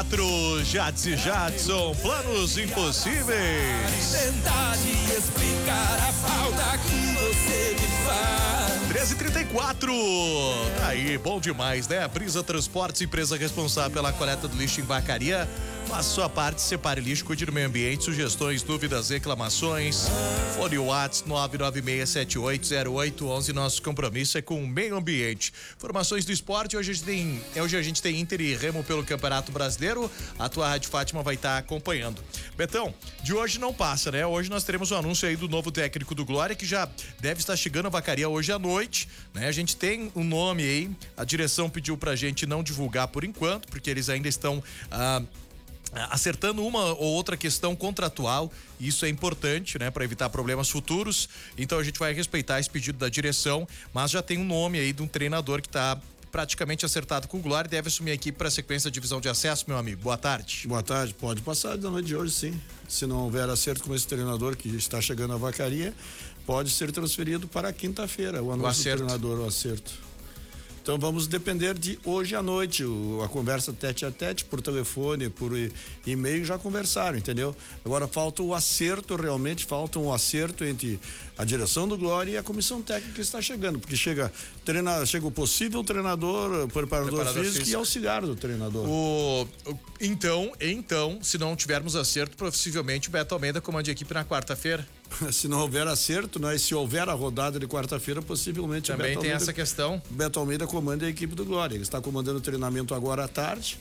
34, Jadson e Jadson, planos impossíveis. Tentar te explicar a falta que você me faz. 13h34. Aí, bom demais, né? A Brisa Transportes, empresa responsável pela coleta do lixo em Vacaria. Faça sua parte, separe lixo, cuide do meio ambiente, sugestões, dúvidas, reclamações. Fone WhatsApp 996780811. Nosso compromisso é com o meio ambiente. Informações do esporte, hoje a gente tem Inter e Remo pelo Campeonato Brasileiro. A tua Rádio Fátima vai estar acompanhando. Betão, de hoje não passa, né? Hoje nós teremos um anúncio aí do novo técnico do Glória, que já deve estar chegando a Vacaria hoje à noite, né? A gente tem um nome aí, a direção pediu pra gente não divulgar por enquanto, porque eles ainda estão acertando uma ou outra questão contratual. Isso é importante, né, para evitar problemas futuros. Então a gente vai respeitar esse pedido da direção, mas já tem um nome aí de um treinador que tá praticamente acertado com o Glória e deve assumir a equipe para a sequência da divisão de acesso, meu amigo. Boa tarde. Boa tarde, pode passar da noite de hoje, sim. Se não houver acerto com esse treinador que está chegando à Vacaria, pode ser transferido para quinta-feira, o anúncio do treinador, o acerto. Então vamos depender de hoje à noite, a conversa tete a tete, por telefone, por e-mail, já conversaram, entendeu? Agora falta o acerto, realmente falta um acerto entre a direção do Glória e a comissão técnica que está chegando, porque chega o possível treinador, preparador físico e auxiliar do treinador. Então, se não tivermos acerto, possivelmente o Beto Almeida comande a equipe na quarta-feira. Se não houver acerto, né? Se houver a rodada de quarta-feira, possivelmente também tem essa questão. Beto Almeida comanda a equipe do Glória. Ele está comandando o treinamento agora à tarde.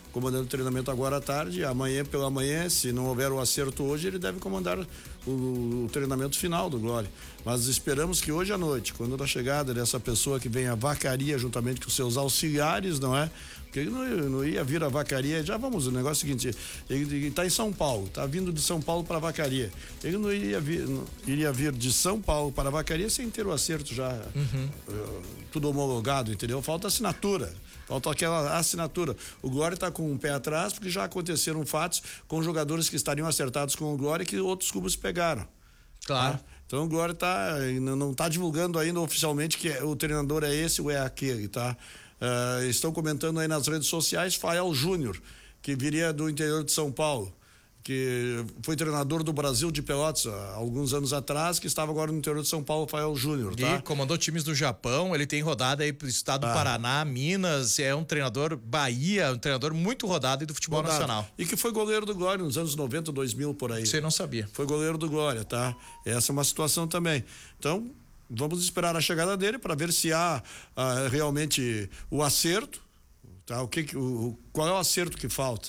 Amanhã pela manhã, se não houver o acerto hoje, ele deve comandar o treinamento final do Glória. Mas esperamos que hoje à noite, quando a chegada dessa pessoa que vem à Vacaria juntamente com seus auxiliares, não é? Porque ele não ia vir à Vacaria, já vamos, o negócio é o seguinte, ele está em São Paulo, está vindo de São Paulo para a Vacaria. Ele não iria vir de São Paulo para a Vacaria sem ter o acerto já, tudo homologado, entendeu? Falta assinatura. Falta aquela assinatura. O Glória está com um pé atrás, porque já aconteceram fatos com jogadores que estariam acertados com o Glória que outros clubes pegaram. Claro. Tá? Então o Glória não está divulgando ainda oficialmente que o treinador é esse ou é aquele, tá? Estão comentando aí nas redes sociais Fael Júnior, que viria do interior de São Paulo, que foi treinador do Brasil de Pelotas há alguns anos atrás, que estava agora no interior de São Paulo, Fael Júnior, tá? E comandou times do Japão, ele tem rodada aí pro estado do Paraná, Minas, é um treinador Bahia, um treinador muito rodado aí do futebol nacional. E que foi goleiro do Glória nos anos 90, 2000, por aí. Você não sabia. Foi goleiro do Glória, tá? Essa é uma situação também. Então, vamos esperar a chegada dele para ver se há realmente o acerto, tá? Qual é o acerto que falta?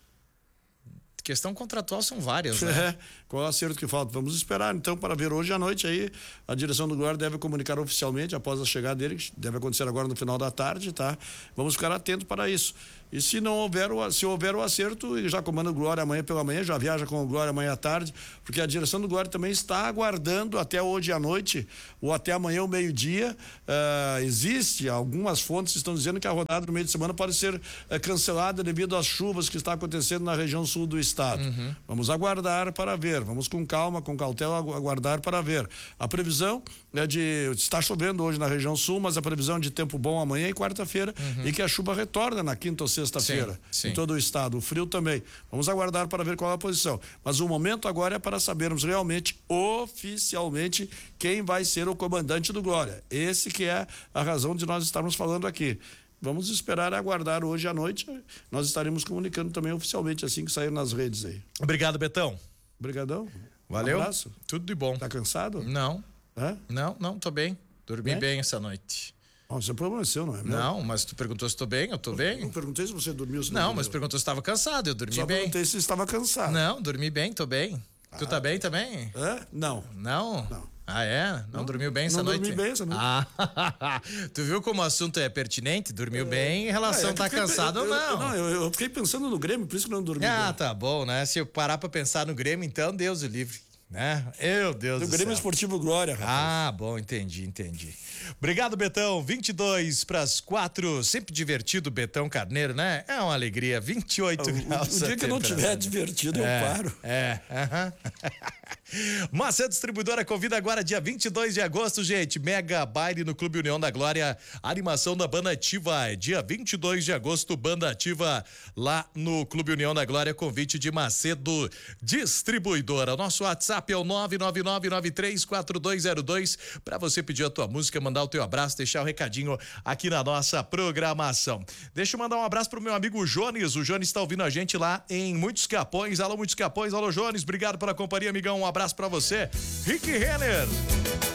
Questão contratual são várias, né? Qual é o acerto que falta? Vamos esperar então para ver hoje à noite aí. A direção do Glória deve comunicar oficialmente após a chegada dele, que deve acontecer agora no final da tarde, tá? Vamos ficar atentos para isso. E se houver o acerto, ele já comanda o Glória amanhã pela manhã, já viaja com o Glória amanhã à tarde, porque a direção do Glória também está aguardando até hoje à noite ou até amanhã ao meio-dia. Existe algumas fontes que estão dizendo que a rodada do meio de semana pode ser cancelada devido às chuvas que está acontecendo na região sul do estado. Vamos aguardar para ver, vamos com calma, com cautela aguardar para ver. A previsão é está chovendo hoje na região sul, mas a previsão é de tempo bom amanhã e quarta-feira, e que a chuva retorna na quinta ou sexta-feira em todo o estado, o frio também. Vamos aguardar para ver qual é a posição, mas o momento agora é para sabermos realmente, oficialmente, quem vai ser o comandante do Glória. Esse que é a razão de nós estarmos falando aqui. Vamos esperar e aguardar hoje à noite. Nós estaremos comunicando também oficialmente assim que sair nas redes aí. Obrigado, Betão. Obrigadão. Valeu. Um abraço. Tudo de bom. Tá cansado? Não. É? Não, tô bem. Dormi bem essa noite. Isso é problema seu, não é? Não, mas tu perguntou se tô bem, eu tô bem. Eu não perguntei se você dormiu. Não, mas perguntou se estava cansado, eu dormi bem. Só perguntei se estava cansado. Não, dormi bem, tô bem. Tu tá bem também? Não. Não? Não. Ah, é? Não dormiu bem essa noite? Não dormi bem essa noite. Tu viu como o assunto é pertinente? Dormiu bem em relação tá cansado ou não? Não, eu fiquei pensando no Grêmio, por isso que não dormi bem. Tá bom, né? Se eu parar pra pensar no Grêmio, então Deus o livre. Né? Meu Deus do céu. Do Grêmio Esportivo Glória, rapaz. Bom, entendi. Obrigado, Betão. 22:04, sempre divertido, Betão Carneiro, né? É uma alegria, 28 graus. O dia que eu não tiver divertido, eu paro. Macedo Distribuidora convida agora dia 22 de agosto, gente, mega baile no Clube União da Glória, animação da Banda Ativa, dia 22 de agosto, Banda Ativa lá no Clube União da Glória, convite de Macedo Distribuidora. Nosso WhatsApp é o 999934202 para você pedir a tua música, mandar o teu abraço, deixar o recadinho aqui na nossa programação. Deixa eu mandar um abraço pro meu amigo Jones, o Jones está ouvindo a gente lá em Muitos Capões. Alô, Muitos Capões, alô, Jones, obrigado pela companhia, amigão, um abraço pra você. Rick Renner.